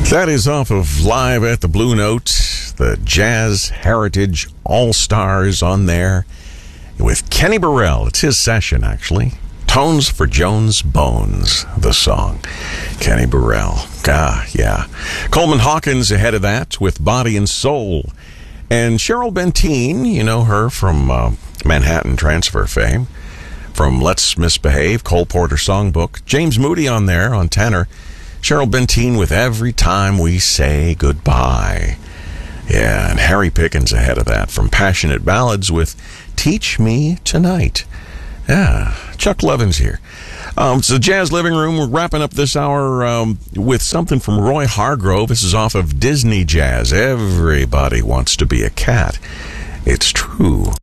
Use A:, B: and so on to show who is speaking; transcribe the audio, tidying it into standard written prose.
A: That is off of Live at the Blue Note, the Jazz Heritage All-Stars on there with Kenny Burrell. It's his session, actually. Tones for Jones Bones, the song. Kenny Burrell. Yeah. Coleman Hawkins ahead of that with Body and Soul. And Cheryl Benteen, you know her from Manhattan Transfer fame, from Let's Misbehave, Cole Porter Songbook. James Moody on there on tenor. Cheryl Benteen with Every Time We Say Goodbye. Yeah, and Harry Pickens ahead of that from Passionate Ballads with Teach Me Tonight. Yeah, Chuck Levin's here. It's the Jazz Living Room. We're wrapping up this hour with something from Roy Hargrove. This is off of Disney Jazz. Everybody wants to be a cat. It's true.